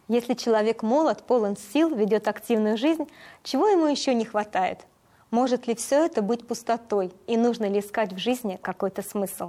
Если человек молод, полон сил, ведет активную жизнь, чего ему еще не хватает? Может ли все это быть пустотой? И нужно ли искать в жизни какой-то смысл?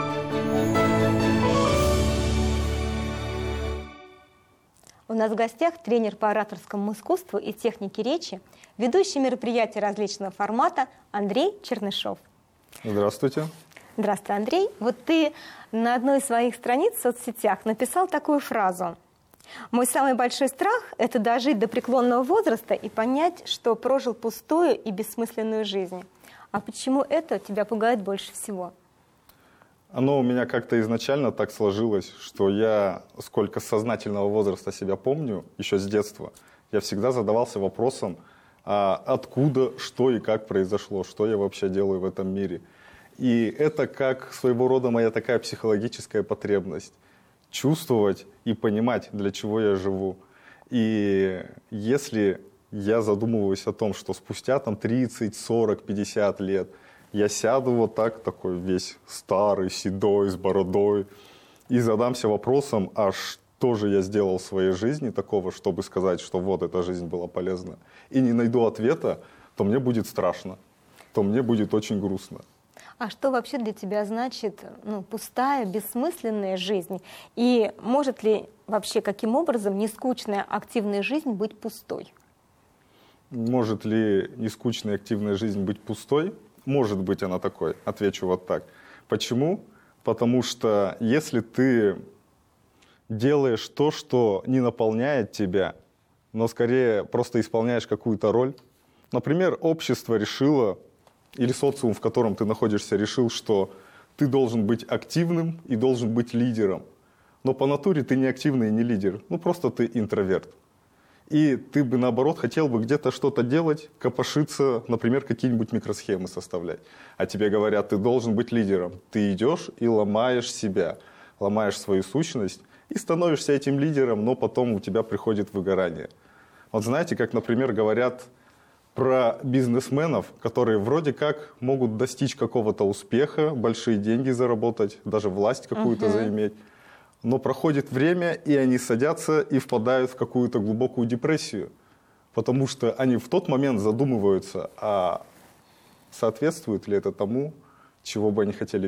У нас в гостях тренер по ораторскому искусству и технике речи, ведущий мероприятий различного формата Андрей Чернышов. Здравствуйте. Здравствуй, Андрей. Вот ты на одной из своих страниц в соцсетях написал такую фразу: «Мой самый большой страх – это дожить до преклонного возраста и понять, что прожил пустую и бессмысленную жизнь». А почему это тебя пугает больше всего? Оно у меня как-то изначально так сложилось, что я, сколько сознательного возраста себя помню, еще с детства, я всегда задавался вопросом, откуда, что и как произошло, что я вообще делаю в этом мире. И это как своего рода моя такая психологическая потребность – чувствовать и понимать, для чего я живу. И если я задумываюсь о том, что спустя 30, 40, 50 лет я сяду вот так, такой весь старый, седой, с бородой, и задамся вопросом, а что же я сделал в своей жизни такого, чтобы сказать, что вот эта жизнь была полезна, и не найду ответа, то мне будет страшно, то мне будет очень грустно. А что вообще для тебя значит пустая, бессмысленная жизнь? И может ли вообще каким образом нескучная, активная жизнь быть пустой? Может ли нескучная, активная жизнь быть пустой? Может быть она такой. Отвечу вот так. Почему? Потому что если ты делаешь то, что не наполняет тебя, но скорее просто исполняешь какую-то роль. Например, общество решило, или социум, в котором ты находишься, решил, что ты должен быть активным и должен быть лидером. Но по натуре ты не активный и не лидер. Просто ты интроверт. И ты бы, наоборот, хотел бы где-то что-то делать, копошиться, например, какие-нибудь микросхемы составлять. А тебе говорят, ты должен быть лидером. Ты идешь и ломаешь себя, ломаешь свою сущность и становишься этим лидером, но потом у тебя приходит выгорание. Вот знаете, как, например, говорят про бизнесменов, которые вроде как могут достичь какого-то успеха, большие деньги заработать, даже власть какую-то заиметь. Но проходит время, и они садятся и впадают в какую-то глубокую депрессию. Потому что они в тот момент задумываются, а соответствует ли это тому, чего бы они хотели